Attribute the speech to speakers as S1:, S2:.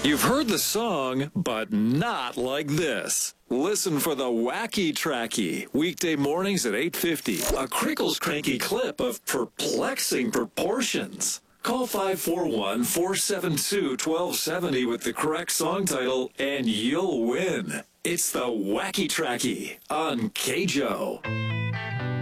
S1: You've heard the song, but not like this. Listen for the Wacky Tracky, weekday mornings at 8:50. A Crickles Cranky clip of perplexing proportions. Call 541-472-1270 with the correct song title, and you'll win. It's the Wacky Tracky on KJO.